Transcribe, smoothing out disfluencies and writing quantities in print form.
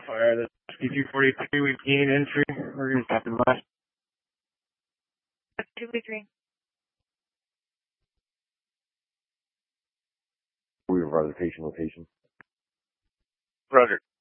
Fire the SQ-243, we've gained entry. We're going to stop in west. 243. We have our location. Roger.